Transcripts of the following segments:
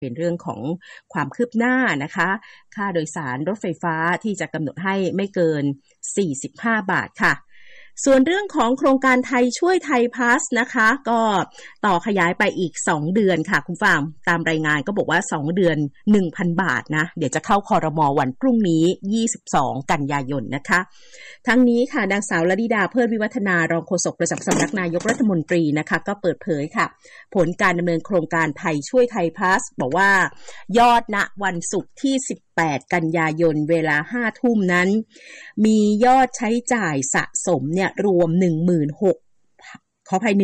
เป็นเรื่องของความคืบหน้านะคะค่าโดยสารรถไฟฟ้าที่จะกำหนดให้ไม่เกิน45 บาทค่ะส่วนเรื่องของโครงการไทยช่วยไทยพาสนะคะก็ต่อขยายไปอีก2 เดือนค่ะคุณฟังตามรายงานก็บอกว่า2 เดือน 1,000 บาทนะเดี๋ยวจะเข้าครม.วันพรุ่งนี้22 กันยายนนะคะทั้งนี้ค่ะนางสาวลลิดาเพิ่มวิวัฒนารองโฆษกประจำสำนักนายกรัฐมนตรีนะคะก็เปิดเผยค่ะผลการดำเนินโครงการไทยช่วยไทยพาสบอกว่ายอดณวันศุกร์ที่18 กันยายนเวลา 5 ทุ่มนั้นมียอดใช้จ่ายสะสมเนี่ยรวม 16,000 ขออภัย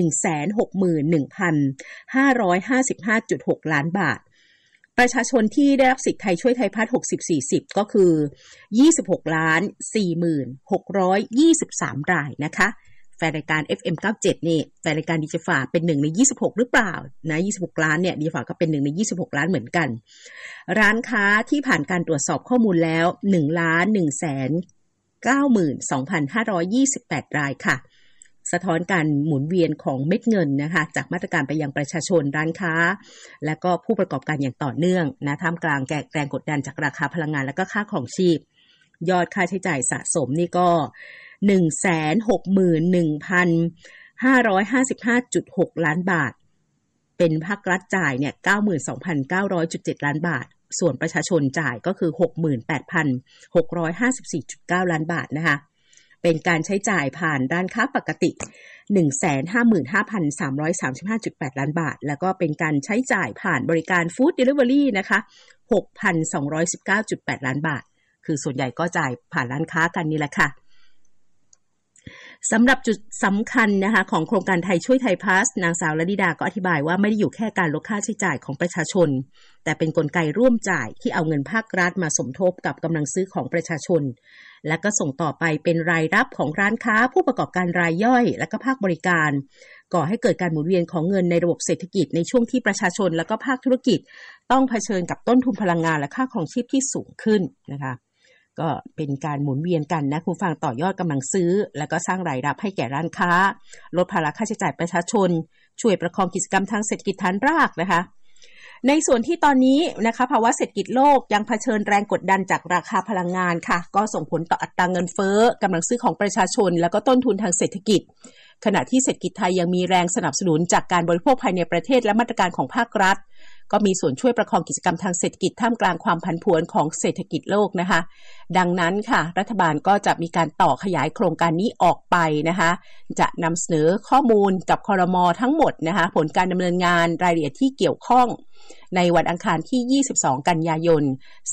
161,555.6 ล้านบาทประชาชนที่ได้รับสิทธิ์ไทยช่วยไทยพัฒน์60-40ก็คือ26,04,623 รายนะคะแฟนรายการ FM 97นี่แฟนรายการดิจิฟาเป็น1ใน26หรือเปล่านะ26ล้านเนี่ยดิจิฟาก็เป็น1ใน26ล้านเหมือนกันร้านค้าที่ผ่านการตรวจสอบข้อมูลแล้ว 1,192,528 รายค่ะสะท้อนการหมุนเวียนของเม็ดเงินนะคะจากมาตรการไปยังประชาชนร้านค้าและก็ผู้ประกอบการอย่างต่อเนื่องนะท่ามกลางแรงกดดันจากราคาพลังงานและก็ค่าครองชีพยอดค่าใช้จ่ายสะสมนี่ก็ 161,555.6 ล้านบาทเป็นภาครัฐจ่ายเนี่ย 92,900.7 ล้านบาทส่วนประชาชนจ่ายก็คือ 68,654.9 ล้านบาทนะคะเป็นการใช้จ่ายผ่านร้านค้าปกติ 155,335.8 ล้านบาทแล้วก็เป็นการใช้จ่ายผ่านบริการฟู้ดเดลิเวอรี่นะคะ 6,219.8 ล้านบาทคือส่วนใหญ่ก็จ่ายผ่านร้านค้ากันนี่แหละค่ะสำหรับจุดสำคัญนะคะของโครงการไทยช่วยไทยพาสนางสาวลลิดาก็อธิบายว่าไม่ได้อยู่แค่การลดค่าใช้จ่ายของประชาชนแต่เป็นกลไกร่วมจ่ายที่เอาเงินภาครัฐมาสมทบกับกำลังซื้อของประชาชนและก็ส่งต่อไปเป็นรายรับของร้านค้าผู้ประกอบการรายย่อยและก็ภาคบริการก่อให้เกิดการหมุนเวียนของเงินในระบบเศรษฐกิจในช่วงที่ประชาชนและก็ภาคธุรกิจต้องเผชิญกับต้นทุนพลังงานและค่าครองชีพที่สูงขึ้นนะคะก็เป็นการหมุนเวียนกันนะคุณฟังต่อยอดกำลังซื้อแล้วก็สร้างรายรับให้แก่ร้านค้าลดภาระค่าใช้จ่ายประชาชนช่วยประคองกิจกรรมทางเศรษฐกิจฐานรากนะคะในส่วนที่ตอนนี้นะคะภาวะเศรษฐกิจโลกยังเผชิญแรงกดดันจากราคาพลังงานค่ะก็ส่งผลต่ออัตราเงินเฟ้อกำลังซื้อของประชาชนแล้วก็ต้นทุนทางเศรษฐกิจขณะที่เศรษฐกิจไทยยังมีแรงสนับสนุนจากการบริโภคภายในประเทศและมาตรการของภาครัฐก็มีส่วนช่วยประคองกิจกรรมทางเศรษฐกิจท่ามกลางความผันผวนของเศรษฐกิจโลกนะคะดังนั้นค่ะรัฐบาลก็จะมีการต่อขยายโครงการนี้ออกไปนะคะจะนำเสนอข้อมูลกับครม.ทั้งหมดนะคะผลการดำเนินงานรายละเอียดที่เกี่ยวข้องในวันอังคารที่22 กันยายน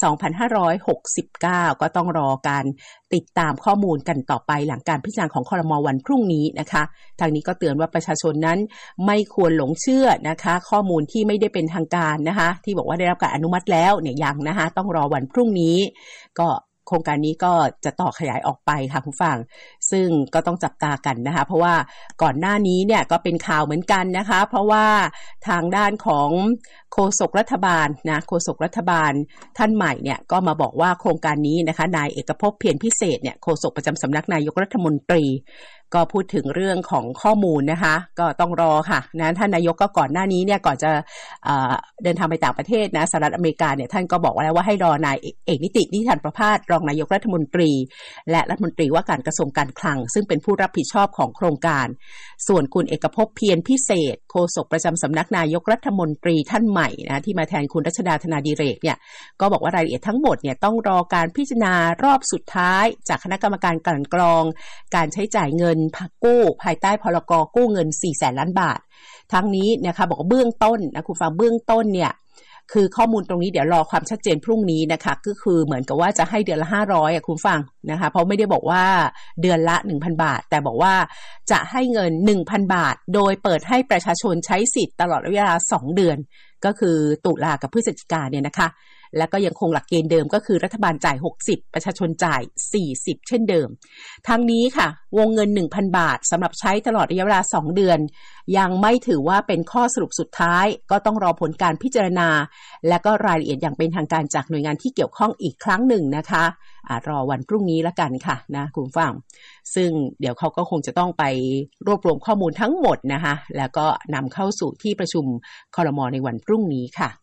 2569ก็ต้องรอการติดตามข้อมูลกันต่อไปหลังการพิจารณาของครม.วันพรุ่งนี้นะคะทางนี้ก็เตือนว่าประชาชนนั้นไม่ควรหลงเชื่อนะคะข้อมูลที่ไม่ได้เป็นทางการนะคะที่บอกว่าได้รับการอนุมัติแล้วเนี่ยยังนะคะต้องรอวันพรุ่งนี้ก็โครงการนี้ก็จะต่อขยายออกไปค่ะผู้ฟังซึ่งก็ต้องจับตากันนะคะเพราะว่าก่อนหน้านี้เนี่ยก็เป็นข่าวเหมือนกันนะคะเพราะว่าทางด้านของโฆษกรัฐบาลนะโฆษกรัฐบาลท่านใหม่เนี่ยก็มาบอกว่าโครงการนี้นะคะนายเอกภพเพียรพิเศษเนี่ยโฆษกประจำสำนักนายกรัฐมนตรีก็พูดถึงเรื่องของข้อมูลนะคะก็ต้องรอค่ะนะท่านนายกก็ก่อนหน้านี้เนี่ยก่อนจะเดินทางไปต่างประเทศนะสหรัฐอเมริกาเนี่ยท่านก็บอกแล้วว่าให้รอนายเอกนิตินิติประภาสรองนายกรัฐมนตรีและรัฐมนตรีว่าการกระทรวงการคลังซึ่งเป็นผู้รับผิดชอบของโครงการส่วนคุณเอกภพเพียรพิเศษโฆษกประจำสำนักนายกรัฐมนตรีท่านใหม่นะที่มาแทนคุณรัชดาธนาดิเรกเนี่ยก็บอกว่ารายละเอียดทั้งหมดเนี่ยต้องรอการพิจารณารอบสุดท้ายจากคณะกรรมการกลั่นกรองการใช้จ่ายเงินกู้ภายใต้พรก.กู้เงิน 400,000 ล้านบาททั้งนี้นะคะบอกว่าเบื้องต้นนะคุณฟังเบื้องต้นเนี่ยคือข้อมูลตรงนี้เดี๋ยวรอความชัดเจนพรุ่งนี้นะคะก็คือเหมือนกับว่าจะให้เดือนละ500อ่ะคุณฟังนะคะเพราะไม่ได้บอกว่าเดือนละ 1,000 บาทแต่บอกว่าจะให้เงิน 1,000 บาทโดยเปิดให้ประชาชนใช้สิทธิ์ตลอดระยะเวลา2 เดือนก็คือตุลากับพฤศจิกายนเนี่ยนะคะแล้วก็ยังคงหลักเกณฑ์เดิมก็คือรัฐบาลจ่าย60ประชาชนจ่าย40เช่นเดิมทั้งนี้ค่ะวงเงิน 1,000 บาทสำหรับใช้ตลอดระยะเวลา2 เดือนยังไม่ถือว่าเป็นข้อสรุปสุดท้ายก็ต้องรอผลการพิจารณาและก็รายละเอียดอย่างเป็นทางการจากหน่วยงานที่เกี่ยวข้องอีกครั้งหนึ่งนะคะรอวันพรุ่งนี้ละกันค่ะนะคุณฟังซึ่งเดี๋ยวเขาก็คงจะต้องไปรวบรวมข้อมูลทั้งหมดนะคะแล้วก็นำเข้าสู่ที่ประชุมครม.ในวันพรุ่งนี้ค่ะ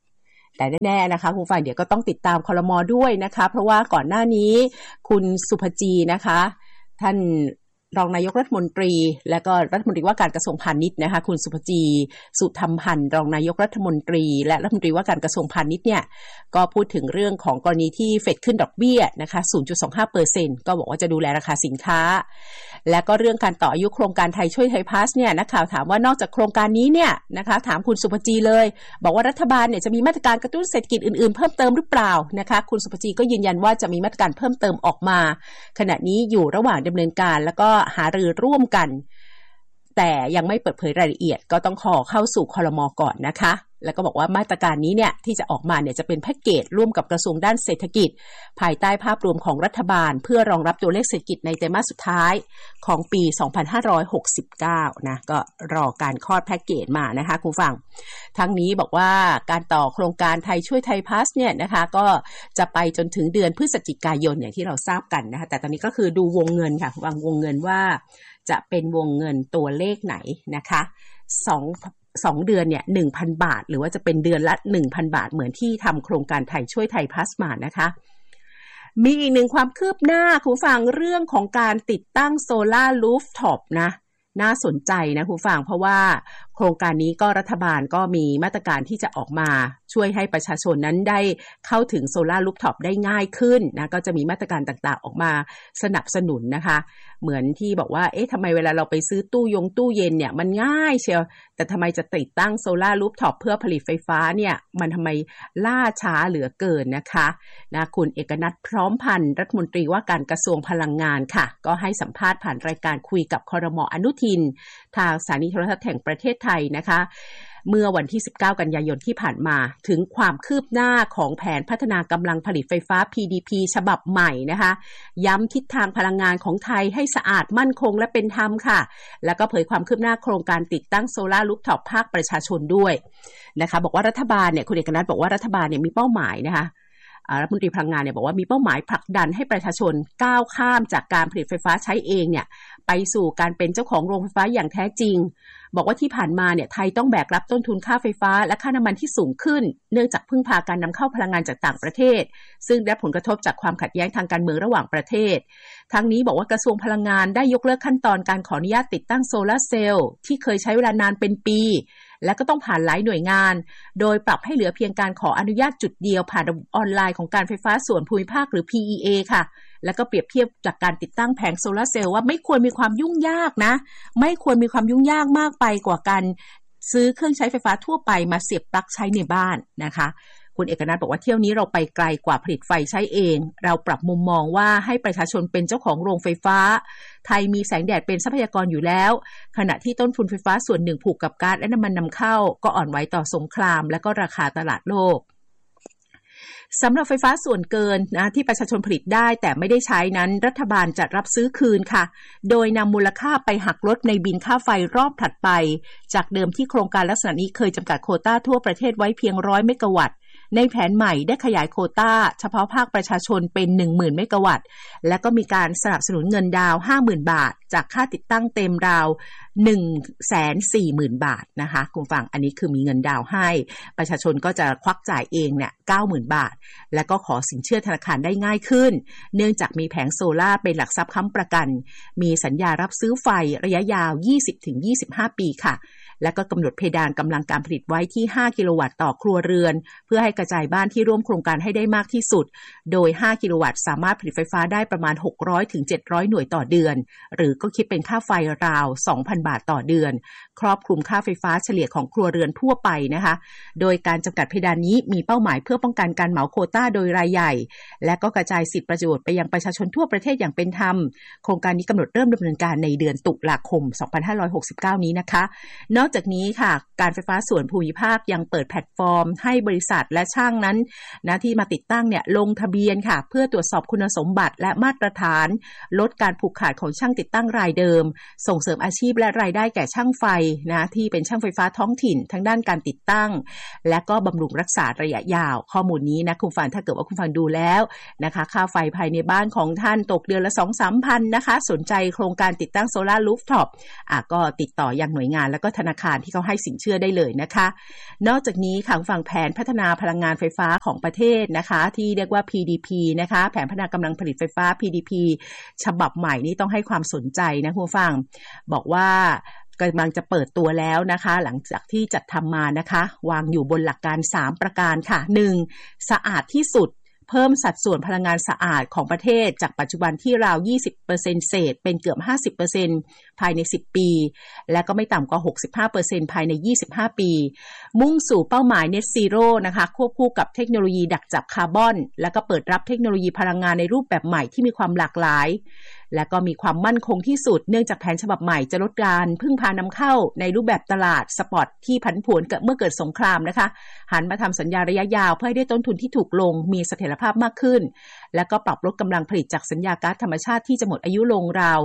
แต่แน่ๆนะคะคุณฝ่ายเดี๋ยวก็ต้องติดตามครม.ด้วยนะคะเพราะว่าก่อนหน้านี้คุณสุภจีนะคะท่านรองนายกรัฐมนตรีและก็รัฐมนตรีว่าการกระทรวงพาณิชย์นะคะคุณสุภจีสุธรรมพันธ์รองนายกรัฐมนตรีและรัฐมนตรีว่าการกระทรวงพาณิชย์เนี่ยก็พูดถึงเรื่องของกรณีที่เฟดขึ้นดอกเบี้ยนะคะ 0.25% ก็บอกว่าจะดูแลราคาสินค้าและก็เรื่องการต่ออายุโครงการไทยช่วยไทยพาสเนี่ยนักข่าวถามว่านอกจากโครงการนี้เนี่ยนะคะถามคุณสุภจีเลยบอกว่ารัฐบาลเนี่ยจะมีมาตรการกระตุ้นเศรษฐกิจอื่นๆเพิ่มเติมหรือเปล่านะคะคุณสุภจีก็ยืนยันว่าจะมีมาตรการเพิ่มเติมออกมาขณะนี้อยู่ระหว่างดำเนินการแล้วก็หารือร่วมกันแต่ยังไม่เปิดเผยรายละเอียดก็ต้องขอเข้าสู่ครม.ก่อนนะคะแล้วก็บอกว่ามาตรการนี้เนี่ยที่จะออกมาเนี่ยจะเป็นแพ็กเกจร่วมกับกระทรวงด้านเศรษฐกิจภายใต้ภาพรวมของรัฐบาลเพื่อรองรับตัวเลขเศรษฐกิจในไตรมาสสุดท้ายของปี 2569 นะก็รอการคลอดแพ็กเกจมานะคะคุณฟังทั้งนี้บอกว่าการต่อโครงการไทยช่วยไทยพาสเนี่ยนะคะก็จะไปจนถึงเดือนพฤศจิกายนอย่างที่เราทราบกันนะคะแต่ตอนนี้ก็คือดูวงเงินค่ะวงเงินว่าจะเป็นวงเงินตัวเลขไหนนะคะ2เดือนเนี่ย 1,000 บาทหรือว่าจะเป็นเดือนละ 1,000 บาทเหมือนที่ทำโครงการไทยช่วยไทยพาสมานะคะมีอีกหนึ่งความคืบหน้าคุณฟังเรื่องของการติดตั้งโซล่ารูฟท็อปนะน่าสนใจนะคุณฟังเพราะว่าโครงการนี้ก็รัฐบาลก็มีมาตรการที่จะออกมาช่วยให้ประชาชนนั้นได้เข้าถึงโซล่ารูฟท็อปได้ง่ายขึ้นนะก็จะมีมาตรการต่างๆออกมาสนับสนุนนะคะเหมือนที่บอกว่าทำไมเวลาเราไปซื้อตู้เย็นเนี่ยมันง่ายเชียวแต่ทำไมจะติดตั้งโซล่ารูฟท็อปเพื่อผลิตไฟฟ้าเนี่ยมันทำไมล่าช้าเหลือเกินนะคะนะคุณเอกนัทพร้อมพันธ์รัฐมนตรีว่าการกระทรวงพลังงานค่ะก็ให้สัมภาษณ์ผ่านรายการคุยกับครม.อนุทินทางสถานีโทรทัศน์แห่งประเทศไทยนะคะเมื่อวันที่19กันยายนที่ผ่านมาถึงความคืบหน้าของแผนพัฒนากำลังผลิตไฟฟ้า PDP ฉบับใหม่นะคะย้ำทิศทางพลังงานของไทยให้สะอาดมั่นคงและเป็นธรรมค่ะแล้วก็เผยความคืบหน้าโครงการติดตั้งโซล่ารูฟท็อปภาคประชาชนด้วยนะคะบอกว่ารัฐบาลเนี่ยคุณเอกนัทบอกว่ารัฐบาลเนี่ยมีเป้าหมายนะคะรัฐมนตรีพลังงานเนี่ยบอกว่ามีเป้าหมายผลักดันให้ประชาชนก้าวข้ามจากการผลิตไฟฟ้าใช้เองเนี่ยไปสู่การเป็นเจ้าของโรงไฟฟ้าอย่างแท้จริงบอกว่าที่ผ่านมาเนี่ยไทยต้องแบกรับต้นทุนค่าไฟฟ้าและค่าน้ำมันที่สูงขึ้นเนื่องจากพึ่งพาการนำเข้าพลังงานจากต่างประเทศซึ่งได้ผลกระทบจากความขัดแย้งทางการเมืองระหว่างประเทศทั้งนี้บอกว่ากระทรวงพลังงานได้ยกเลิกขั้นตอนการขออนุญาตติดตั้งโซลาร์เซลล์ที่เคยใช้เวลานานเป็นปีและก็ต้องผ่านหลายหน่วยงานโดยปรับให้เหลือเพียงการขออนุญาตจุดเดียวผ่านระบบออนไลน์ของการไฟฟ้าส่วนภูมิภาคหรือ PEA ค่ะแล้วก็เปรียบเทียบจากการติดตั้งแผงโซลาร์เซลล์ว่าไม่ควรมีความยุ่งยากนะไม่ควรมีความยุ่งยากมากไปกว่าการซื้อเครื่องใช้ไฟฟ้าทั่วไปมาเสียบปลั๊กใช้ในบ้านนะคะคุณเอกนัทบอกว่าเที่ยวนี้เราไปไกลกว่าผลิตไฟใช้เองเราปรับมุมมองว่าให้ประชาชนเป็นเจ้าของโรงไฟฟ้าไทยมีแสงแดดเป็นทรัพยากรอยู่แล้วขณะที่ต้นทุนไฟฟ้าส่วนหนึ่งผูกกับก๊าซและน้ำมันนำเข้าก็อ่อนไหวต่อสงครามและก็ราคาตลาดโลกสำหรับไฟฟ้าส่วนเกินนะที่ประชาชนผลิตได้แต่ไม่ได้ใช้นั้นรัฐบาลจะรับซื้อคืนค่ะโดยนำมูลค่าไปหักลดในบิลค่าไฟรอบถัดไปจากเดิมที่โครงการลักษณะนี้เคยจำกัดโควต้าทั่วประเทศไว้เพียง100เมกะวัตต์ในแผนใหม่ได้ขยายโควต้าเฉพาะภาคประชาชนเป็น 10,000 เมกะวัตต์และก็มีการสนับสนุนเงินดาว 50,000 บาทจากค่าติดตั้งเต็มราว 140,000 บาทนะคะคุณฟังอันนี้คือมีเงินดาวให้ประชาชนก็จะควักจ่ายเองเนี่ย 90,000 บาทและก็ขอสินเชื่อธนาคารได้ง่ายขึ้นเนื่องจากมีแผงโซล่าเป็นหลักทรัพย์ค้ำประกันมีสัญญารับซื้อไฟระยะยาว 20-25 ปีค่ะและก็กำหนดเพดานกำลังการผลิตไว้ที่5กิโลวัตต์ต่อครัวเรือนเพื่อให้กระจายบ้านที่ร่วมโครงการให้ได้มากที่สุดโดย5กิโลวัตต์สามารถผลิตไฟฟ้าได้ประมาณ 600-700 หน่วยต่อเดือนหรือก็คิดเป็นค่าไฟราว 2,000 บาทต่อเดือนครอบคลุมค่าไฟฟ้าเฉลี่ยของครัวเรือนทั่วไปนะคะโดยการจำกัดเพดานนี้มีเป้าหมายเพื่อป้องกันการเหมาโควต้าโดยรายใหญ่และก็กระจายสิทธิประโยชน์ไปยังประชาชนทั่วประเทศอย่างเป็นธรรมโครงการนี้กำหนดเริ่มดำเนินการในเดือนตุลาคม 2569 นี้นะคะนอกจากนี้ค่ะการไฟฟ้าส่วนภูมิภาคยังเปิดแพลตฟอร์มให้บริษัทและช่างนั้นนะที่มาติดตั้งเนี่ยลงทะเบียนค่ะเพื่อตรวจสอบคุณสมบัติและมาตรฐานลดการผูกขาดของช่างติดตั้งรายเดิมส่งเสริมอาชีพและรายได้แก่ช่างไฟนะที่เป็นช่างไฟฟ้าท้องถิ่นทั้งด้านการติดตั้งและก็บำรุงรักษาระยะยาวข้อมูลนี้นะคุณฟังถ้าเกิดว่าคุณฟังดูแล้วนะคะค่าไฟภายในบ้านของท่านตกเดือนละ 2-3 พันนะคะสนใจโครงการติดตั้งโซล่ารูฟท็อปก็ติดต่อยังหน่วยงานแล้วก็ธนาคารที่เขาให้สินเชื่อได้เลยนะคะนอกจากนี้ค่ะฝั่งแผนพัฒนาพลังงานไฟฟ้าของประเทศนะคะที่เรียกว่า PDP นะคะแผนพัฒนากำลังผลิตไฟฟ้า PDP ฉบับใหม่นี้ต้องให้ความสนใจนะคุณผู้ฟังบอกว่ากำลังจะเปิดตัวแล้วนะคะหลังจากที่จัดทำมานะคะวางอยู่บนหลักการ3ประการค่ะ 1. สะอาดที่สุดเพิ่มสัดส่วนพลังงานสะอาดของประเทศจากปัจจุบันที่ราว 20% เศษเป็นเกือบ 50% ภายใน10ปีและก็ไม่ต่ำกว่า 65% ภายใน25ปีมุ่งสู่เป้าหมาย Net Zero นะคะควบคู่กับเทคโนโลยีดักจับคาร์บอนแล้วก็เปิดรับเทคโนโลยีพลังงานในรูปแบบใหม่ที่มีความหลากหลายและก็มีความมั่นคงที่สุดเนื่องจากแผนฉบับใหม่จะลดการพึ่งพานำเข้าในรูปแบบตลาดสปอตที่ผันผวนเมื่อเกิดสงครามนะคะหันมาทำสัญญาระยะยาวเพื่อให้ได้ต้นทุนที่ถูกลงมีเสถียรภาพมากขึ้นและก็ปรับลดกำลังผลิตจากสัญญาก๊าซธรรมชาติที่จะหมดอายุลงราว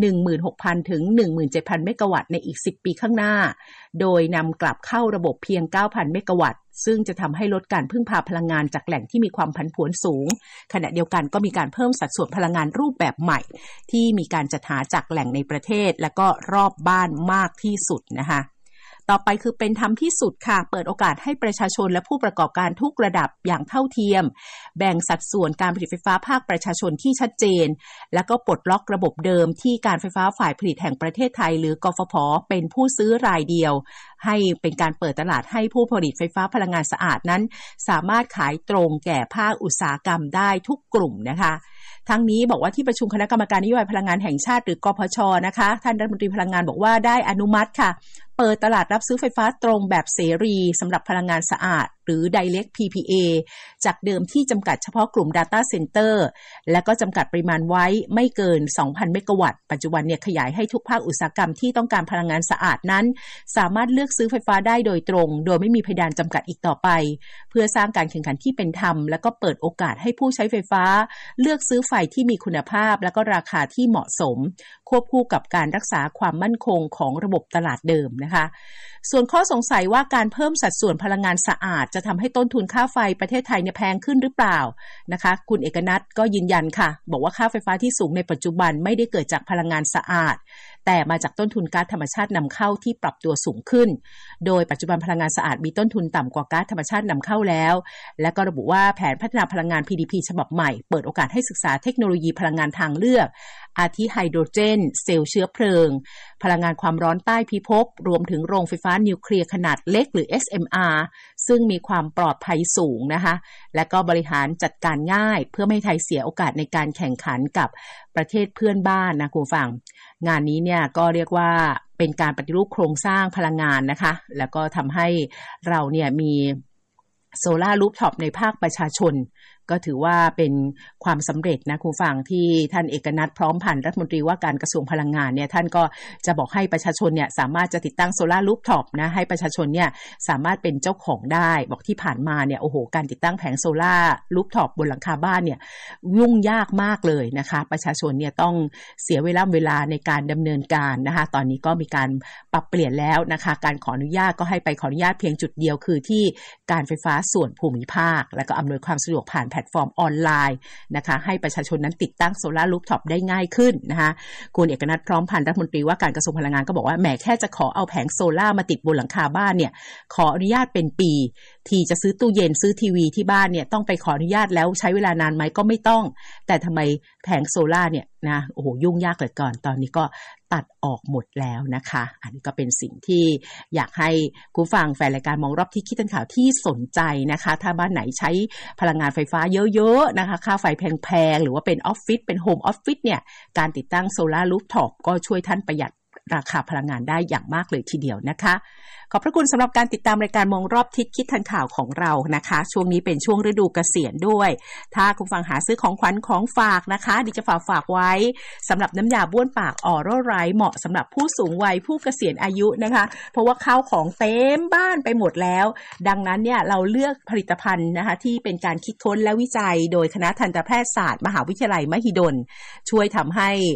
16,000 ถึง 17,000 เมกะวัตต์ในอีก10ปีข้างหน้าโดยนำกลับเข้าระบบเพียง 9,000 เมกะวัตต์ซึ่งจะทำให้ลดการพึ่งพาพลังงานจากแหล่งที่มีความผันผวนสูงขณะเดียวกันก็มีการเพิ่มสัดส่วนพลังงานรูปแบบใหม่ที่มีการจัดหาจากแหล่งในประเทศและก็รอบบ้านมากที่สุดนะคะต่อไปคือเป็นธรรมที่สุดค่ะเปิดโอกาสให้ประชาชนและผู้ประกอบการทุกระดับอย่างเท่าเทียมแบ่งสัดส่วนการผลิตไฟฟ้าภาคประชาชนที่ชัดเจนแล้วก็ปลดล็อกระบบเดิมที่การไฟฟ้าฝ่ายผลิตแห่งประเทศไทยหรือกฟผ.เป็นผู้ซื้อรายเดียวให้เป็นการเปิดตลาดให้ผู้ผลิตไฟฟ้าพลังงานสะอาดนั้นสามารถขายตรงแก่ภาคอุตสาหกรรมได้ทุกกลุ่มนะคะทั้งนี้บอกว่าที่ประชุมคณะกรรมการนโยบายพลังงานแห่งชาติหรือกพช.นะคะท่านรัฐมนตรีพลังงานบอกว่าได้อนุมัติค่ะเปิดตลาดรับซื้อไฟฟ้าตรงแบบเสรีสำหรับพลังงานสะอาดหรือ Direct PPA จากเดิมที่จำกัดเฉพาะกลุ่ม Data Center และก็จำกัดปริมาณไว้ไม่เกิน 2,000 เมกะวัตต์ปัจจุบันเนี่ยขยายให้ทุกภาคอุตสาหกรรมที่ต้องการพลังงานสะอาดนั้นสามารถเลือกซื้อไฟฟ้าได้โดยตรงโดยไม่มีเพดานจำกัดอีกต่อไปเพื่อสร้างการแข่งขันที่เป็นธรรมและก็เปิดโอกาสให้ผู้ใช้ไฟฟ้าเลือกซื้อไฟที่มีคุณภาพและก็ราคาที่เหมาะสมควบคู่กับการรักษาความมั่นคงของระบบตลาดเดิมนะคะส่วนข้อสงสัยว่าการเพิ่มสัดส่วนพลังงานสะอาดจะทำให้ต้นทุนค่าไฟประเทศไทยเนี่ยแพงขึ้นหรือเปล่านะคะคุณเอกนัทก็ยืนยันค่ะบอกว่าค่าไฟฟ้าที่สูงในปัจจุบันไม่ได้เกิดจากพลังงานสะอาดแต่มาจากต้นทุนก๊าซธรรมชาตินำเข้าที่ปรับตัวสูงขึ้นโดยปัจจุบันพลังงานสะอาดมีต้นทุนต่ำกว่าก๊าซธรรมชาตินำเข้าแล้วและก็ระบุว่าแผนพัฒนาพลังงาน PDP ฉบับใหม่เปิดโอกาสให้ศึกษาเทคโนโลยีพลังงานทางเลือกอาทิไฮโดรเจนเซลล์เชื้อเพลิงพลังงานความร้อนใต้พิภพรวมถึงโรงไฟฟ้านิวเคลียร์ขนาดเล็กหรือ SMR ซึ่งมีความปลอดภัยสูงนะคะและก็บริหารจัดการง่ายเพื่อไม่ให้ไทยเสียโอกาสในการแข่งขันกับประเทศเพื่อนบ้านนะคุณฟังงานนี้เนี่ยก็เรียกว่าเป็นการปฏิรูปโครงสร้างพลังงานนะคะแล้วก็ทำให้เราเนี่ยมีโซล่ารูฟท็อปในภาคประชาชนก็ถือว่าเป็นความสำเร็จนะคุณฟังที่ท่านเอกนัทพร้อมพันธ์รัฐมนตรีว่าการกระทรวงพลังงานเนี่ยท่านก็จะบอกให้ประชาชนเนี่ยสามารถจะติดตั้งโซล่ารูฟท็อปนะให้ประชาชนเนี่ยสามารถเป็นเจ้าของได้บอกที่ผ่านมาเนี่ยโอ้โหการติดตั้งแผงโซล่ารูฟท็อปบนหลังคาบ้านเนี่ยยุ่งยากมากเลยนะคะประชาชนเนี่ยต้องเสียเวลาในการดำเนินการนะคะตอนนี้ก็มีการปรับเปลี่ยนแล้วนะคะการขออนุญาตก็ให้ไปขออนุญาตเพียงจุดเดียวคือที่การไฟฟ้าส่วนภูมิภาคแล้วก็อำนวยความสะดวกผ่านแพลตฟอร์มออนไลน์นะคะให้ประชาชนนั้นติดตั้งโซล่ารูฟท็อปได้ง่ายขึ้นนะคะคุณเอกนัทพร้อมพันธ์รัฐมนตรีว่าการกระทรวงพลังงานก็บอกว่าแหมแค่จะขอเอาแผงโซล่ามาติดบนหลังคาบ้านเนี่ยขออนุญาตเป็นปีที่จะซื้อตู้เย็นซื้อทีวีที่บ้านเนี่ยต้องไปขออนุญาตแล้วใช้เวลานานไหมก็ไม่ต้องแต่ทำไมแผงโซล่าเนี่ยนะโอ้โหยุ่งยากเหลือเกินตอนนี้ก็ตัดออกหมดแล้วนะคะอันนี้ก็เป็นสิ่งที่อยากให้คุณฟังแฟนรายการมองรอบที่คิดทันข่าวที่สนใจนะคะถ้าบ้านไหนใช้พลังงานไฟฟ้าเยอะๆนะคะค่าไฟแพงๆหรือว่าเป็นออฟฟิศเป็นโฮมออฟฟิศเนี่ยการติดตั้งโซล่ารูฟท็อปก็ช่วยท่านประหยัดราคาพลังงานได้อย่างมากเลยทีเดียวนะคะขอบพระคุณสำหรับการติดตามรายการมองรอบทิศคิดทันข่าวของเรานะคะช่วงนี้เป็นช่วงฤดูเกษียณด้วยถ้าคุณฟังหาซื้อของขวัญของฝากนะคะดิจะฝากไว้สำหรับน้ำยาบ้วนปากออโรไรเหมาะสำหรับผู้สูงวัยผู้เกษียณอายุนะคะเพราะว่าข้าวของเต็มบ้านไปหมดแล้วดังนั้นเนี่ยเราเลือกผลิตภัณฑ์นะคะที่เป็นการคิดค้นและวิจัยโดยคณะทันตแพทยศาสตร์มหาวิทยาลัยมหิดลช่วยทำให้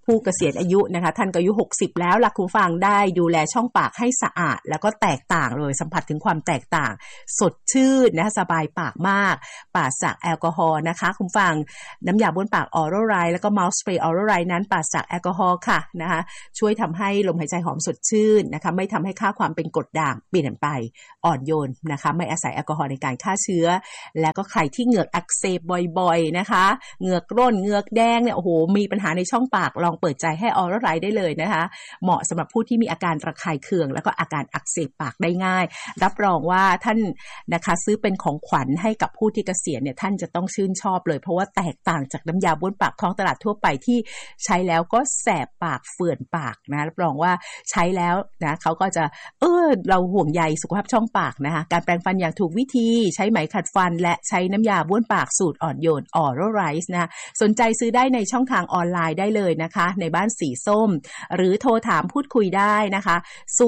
ผู้เกษียณอายุนะคะท่านก็อายุ60แล้วล่ะคุณฟังได้ดูแลช่องปากให้สะอาดแล้วก็แตกต่างเลยสัมผัสถึงความแตกต่างสดชื่นนะคะสบายปากมากปราศจากแอลกอฮอล์นะคะคุณฟังน้ำยาบ้วนปากออรัลไรท์แล้วก็เมาส์สเปรย์ออรัลไรท์นั้นปราศจากแอลกอฮอล์ค่ะนะคะช่วยทำให้ลมหายใจหอมสดชื่นนะคะไม่ทำให้ค่าความเป็นกรดด่างเปลี่ยนไปอ่อนโยนนะคะไม่อาศัยแอลกอฮอล์ในการฆ่าเชื้อและก็ใครที่เหงือกอักเสบบ่อยๆนะคะเหงือกร่นเหงือกแดงเนี่ยโอ้โหมีปัญหาในช่องปากลองเปิดใจให้ออรัลไรท์ได้เลยนะคะเหมาะสำหรับผู้ที่มีอาการระคายเคืองแล้วก็อาการอักเสบปากได้ง่ายรับรองว่าท่านนะคะซื้อเป็นของขวัญให้กับผู้ที่เกษียณเนี่ยท่านจะต้องชื่นชอบเลยเพราะว่าแตกต่างจากน้ำยาบ้วนปากท้องตลาดทั่วไปที่ใช้แล้วก็แสบปากเฟื่อนปากนะรับรองว่าใช้แล้วนะเขาก็จะเราห่วงใยสุขภาพช่องปากนะคะการแปรงฟันอย่างถูกวิธีใช้ไหมขัดฟันและใช้น้ำยาบ้วนปากสูตรอ่อนโยนออรัลไรท์นะสนใจซื้อได้ในช่องทางออนไลน์ได้เลยนะคะในบ้านสีส้มหรือโทรถามพูดคุยได้นะคะ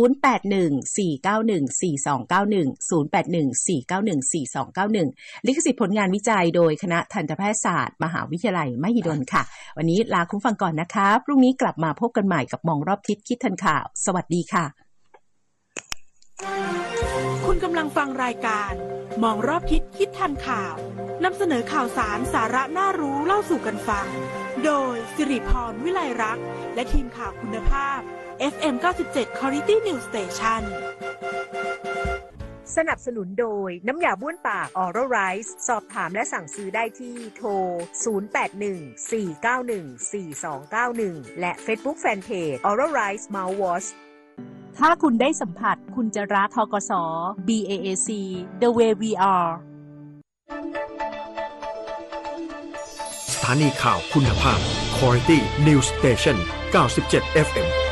0814914291 ลิขสิทธิ์ผลงานวิจัยโดยคณะทันตแพทยศาสตร์มหาวิทยาลัยมหิดลค่ะวันนี้ลาคุณฟังก่อนนะคะพรุ่งนี้กลับมาพบกันใหม่กับมองรอบทิศคิดทันข่าวสวัสดีค่ะคุณกำลังฟังรายการมองรอบทิศคิดทันข่าวนำเสนอข่าวสารสาระน่ารู้เล่าสู่กันฟังโดยสิริพรวิไลรักษ์และทีมข่าวคุณภาพ FM 97 Quality News Station สนับสนุนโดยน้ำยาบ้วนปากออรัลไรท์สอบถามและสั่งซื้อได้ที่โทร0814914291และ Facebook Fanpage Oral Rice Mouthwash ถ้าคุณได้สัมผัสคุณจะรักธกส BAAC The Way We Are สถานีข่าวคุณภาพ Quality News Station 97 FM